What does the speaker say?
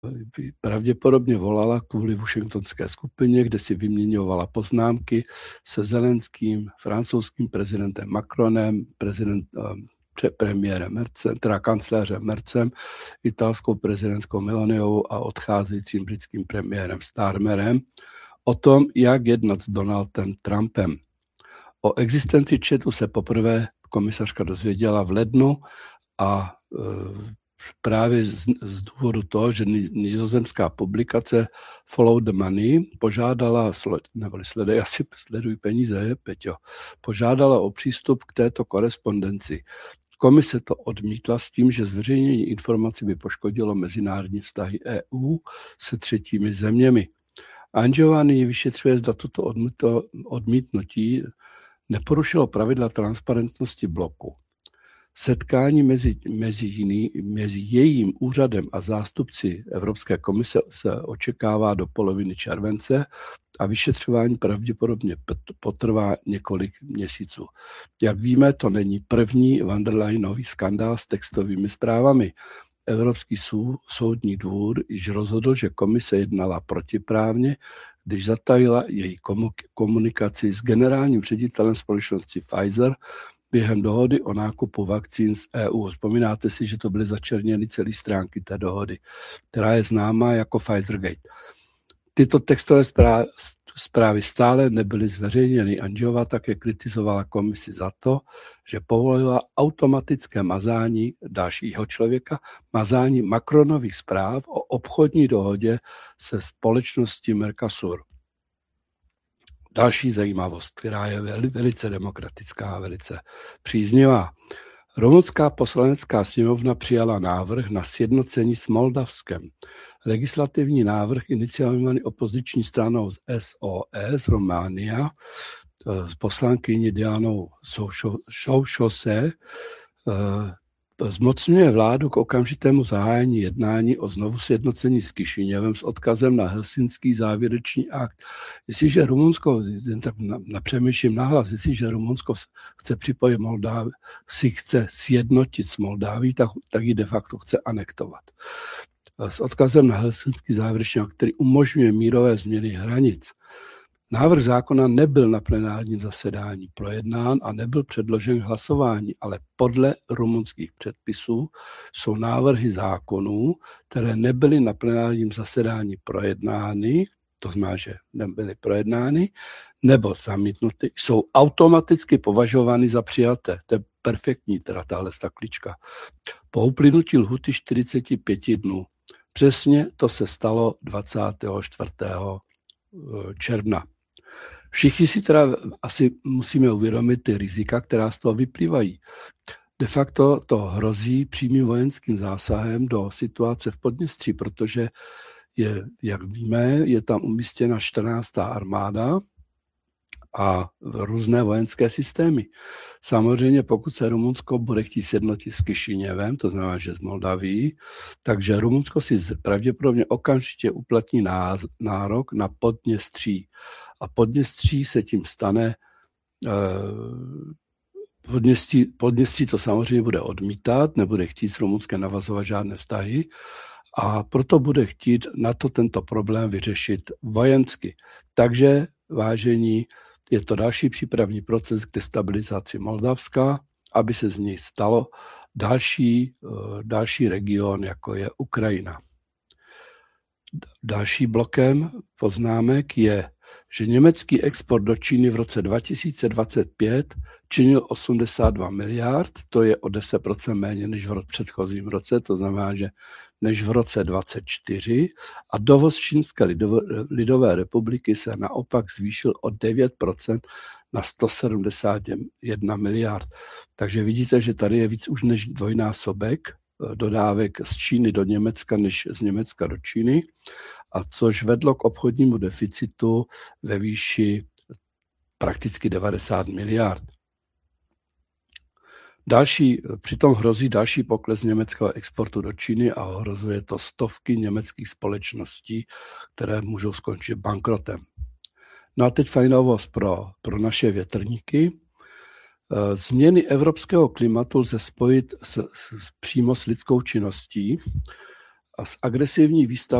pravděpodobně volala kvůli washingtonské skupině, kde si vyměňovala poznámky se Zelenským, francouzským prezidentem Macronem, premiérem Mercem, teda kancléřem Mercem, italskou prezidentskou Meloniovou a odcházejícím britským premiérem Starmerem o tom, jak jednat s Donaldem Trumpem. O existenci chatu se poprvé komisařka dozvěděla v lednu a právě z důvodu toho, že nizozemská publikace Follow the Money požádala, neboli sleduj peníze, Peťo, požádala o přístup k této korespondenci. Komise to odmítla s tím, že zveřejnění informací by poškodilo mezinárodní vztahy EU se třetími zeměmi. Anžová nyní vyšetřuje, zda toto odmítnutí neporušilo pravidla transparentnosti bloku. Setkání mezi jejím úřadem a zástupci Evropské komise se očekává do poloviny července a vyšetřování pravděpodobně potrvá několik měsíců. Jak víme, to není první von der Leyenový skandál s textovými zprávami. Evropský soudní dvůr již rozhodl, že komise jednala protiprávně, když zatajila její komunikaci s generálním ředitelem společnosti Pfizer během dohody o nákupu vakcín z EU. Vzpomínáte si, že to byly začerněny celé stránky té dohody, která je známá jako Pfizergate. Tyto textové zprávy stále nebyly zveřejněny. Anžová také kritizovala komisi za to, že povolila automatické mazání dalšího člověka, mazání Macronových zpráv o obchodní dohodě se společností Mercosur. Další zajímavost, která je velice demokratická a velice příznivá. Rumunská poslanecká sněmovna přijala návrh na sjednocení s Moldavskem. Legislativní návrh iniciovaný opoziční stranou SOS Románia s poslankyní Dianou Šoušose zmocňuje vládu k okamžitému zahájení jednání o znovu sjednocení s Kišiněvem s odkazem na Helsinský závěrečný akt. Jestliže Rumunsko, tak napřemýšlím nahlas, jestliže Rumunsko chce připojit Moldávii, si chce sjednotit s Moldáví, tak ji de facto chce anektovat. S odkazem na Helsinský závěrečný akt, který umožňuje mírové změny hranic. Návrh zákona nebyl na plenárním zasedání projednán a nebyl předložen k hlasování, ale podle rumunských předpisů jsou návrhy zákonů, které nebyly na plenárním zasedání projednány, to znamená, že nebyly projednány, nebo zamítnuty, jsou automaticky považovány za přijaté. To je perfektní, teda tahle staklička. Po uplynutí lhuty 45 dnů. Přesně to se stalo 24. června. Všichni si teda asi musíme uvědomit ty rizika, která z toho vyplývají. De facto to hrozí přímým vojenským zásahem do situace v Podněstří, protože jak víme, je tam umístěna 14. armáda a různé vojenské systémy. Samozřejmě, pokud se Rumunsko bude chtít sjednotit s Kišiněvem, to znamená, že z Moldaví, takže Rumunsko si pravděpodobně okamžitě uplatní nárok na Podněstří. A Podněstří se tím stane, Podněstří to samozřejmě bude odmítat, nebude chtít s Rumunskem navazovat žádné vztahy a proto bude chtít na to tento problém vyřešit vojensky. Takže, vážení, je to další přípravný proces k destabilizaci Moldavska, aby se z něj stalo další region, jako je Ukrajina. Další blokem poznámek je, že německý export do Číny v roce 2025 činil 82 miliard, to je o 10% méně než v předchozím roce, to znamená, že než v roce 2024 a dovoz Čínské lidové republiky se naopak zvýšil o 9% na 171 miliard. Takže vidíte, že tady je víc už než dvojnásobek dodávek z Číny do Německa než z Německa do Číny, a což vedlo k obchodnímu deficitu ve výši prakticky 90 miliard. Přitom hrozí další pokles německého exportu do Číny a ohrozuje to stovky německých společností, které můžou skončit bankrotem. No a teď fajnovost pro naše větrníky. Změny evropského klimatu lze spojit přímo s lidskou činností a s agresivní výstavbou